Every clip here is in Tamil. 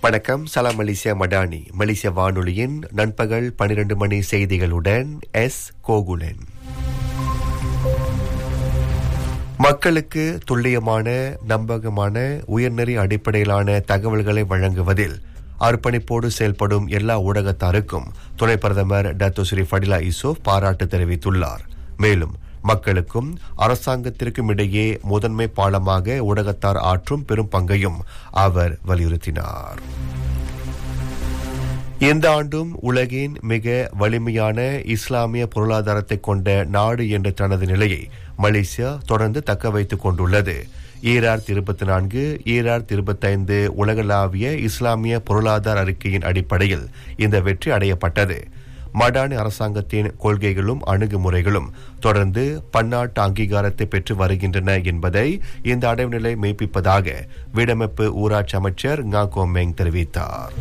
வணக்கம். சலாம் மலேசியா மடானி மலேசிய வானொலியின் நண்பகல் 12 மணி செய்திகளுடன் கோகுலன். மக்களுக்கு துல்லியமான, நம்பகமான, உயர்நெறி அடிப்படையிலான தகவல்களை வழங்குவதில் அர்ப்பணிப்போடு செயல்படும் எல்லா ஊடகத்தாருக்கும் துணை பிரதமர் டத்தோ ஸ்ரீ ஃபடிலா யூசுப் பாராட்டு தெரிவித்துள்ளார். மேலும் மக்களுக்கும் அரசாங்கத்திற்கும் இடையே முதன்மை பாலமாக ஊடகத்தார் ஆற்றும் பெரும் பங்கையும் அவர் வலியுறுத்தினார். இந்த ஆண்டும் உலகின் மிக வலிமையான இஸ்லாமிய பொருளாதாரத்தை கொண்ட நாடு என்ற தனது நிலையை மலேசியா தொடர்ந்து தக்க வைத்துக் கொண்டுள்ளது. 2024 2025 உலகளாவிய இஸ்லாமிய பொருளாதார அறிக்கையின் அடிப்படையில் இந்த வெற்றி அடையப்பட்டது. மடானி அரசாங்கத்தின் கொள்கைகளும் அணுகுமுறைகளும் தொடர்ந்து பன்னாட்டு அங்கீகாரத்தை பெற்று வருகின்றன என்பதை இந்த அடைவுநிலை மெய்ப்பிப்பதாக வீடமைப்பு ஊராட்சி அமைச்சர் ngா கோமெங் தெரிவித்தார்.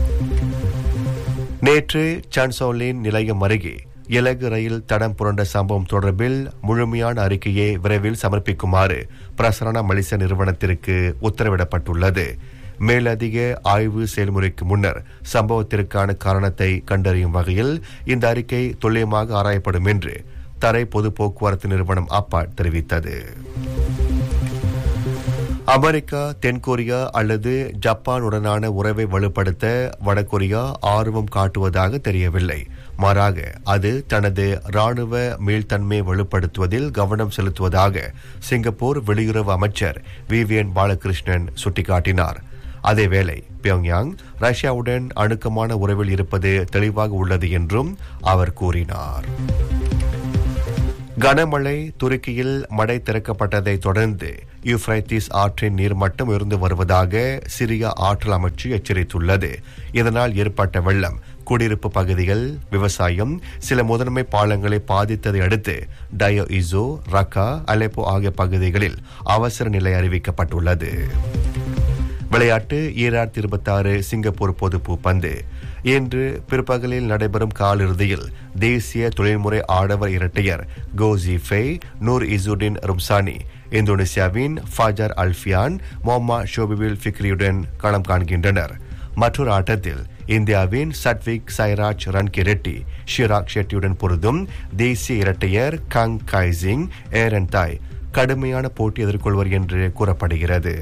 நேற்று சான்சோலின் நிலையம் அருகே இலகு ரயில் தடம் புரண்ட சம்பவம் தொடர்பில் முழுமையான அறிக்கையை விரைவில் சமர்ப்பிக்குமாறு பிரசரண மலேசியா நிறுவனத்திற்கு உத்தரவிடப்பட்டுள்ளது. மேலதிக ஆய்வு செயல்முறைக்கு முன்னர் சம்பவத்திற்கான காரணத்தை கண்டறியும் வகையில் இந்த அறிக்கை துல்லியமாக ஆராயப்படும் என்று தரை பொது போக்குவரத்து நிறுவனம் அப்பாட் தெரிவித்தது. அமெரிக்கா, தென்கொரியா அல்லது ஜப்பானுடனான உறவை வலுப்படுத்த வடகொரியா ஆர்வம் காட்டுவதாக தெரியவில்லை. மாறாக அது தனது ராணுவ மீள்தன்மையை வலுப்படுத்துவதில் கவனம் செலுத்துவதாக சிங்கப்பூர் வெளியுறவு அமைச்சர் விவியன் பாலகிருஷ்ணன் சுட்டிக்காட்டினார். அதேவேளை பியோங்யாங் ரஷ்யாவுடன் அணுக்கமான உறவில் இருப்பது தெளிவாக உள்ளது என்றும் அவர் கூறினார். கனமழை துருக்கியில் மடை திறக்கப்பட்டதை தொடர்ந்து யூப்ரைட்டிஸ் ஆற்றின் நீர்மட்டம் உயர்ந்து வருவதாக சிரியா ஆற்றல் அமைச்சு எச்சரித்துள்ளது. இதனால் ஏற்பட்ட வெள்ளம் குடியிருப்பு பகுதிகள், விவசாயம், சில முதன்மை பாலங்களை பாதித்ததை அடுத்து டயோ இசோ, ரக்கா, அலெப்போ ஆகிய பகுதிகளில் அவசர நிலை அறிவிக்கப்பட்டுள்ளது. விளையாட்டு 2026 சிங்கப்பூர் பொது பூப்பந்து இன்று பிற்பகலில் நடைபெறும் காலிறுதியில் தேசிய தொழில்முறை ஆடவர் இரட்டையர் கோ ஜிஃபே, நூர் இசுடின் ரும்சானி இந்தோனேசியாவின் ஃபஜர் அல்ஃபியான், மொஹம்மத் ஷோபிபில் ஃபிக்ரியுடன் களம் காண்கின்றனர். மற்றொரு ஆட்டத்தில் இந்தியாவின் சட்விக் சைராஜ் ரன்கிரெட்டி ஷிராக் ஷெட்டியுடன் பொருதும் தேசிய இரட்டையர் கங் கைசிங் ஏரன் தாய் கடுமையான போட்டி எதிர்கொள்வர் என்று கூறப்படுகிறது.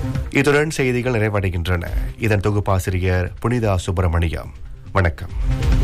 இத்துடன் செய்திகள் நிறைவடைகின்றன. இதன் தொகுப்பாசிரியர் புனிதா சுப்பிரமணியம். வணக்கம்.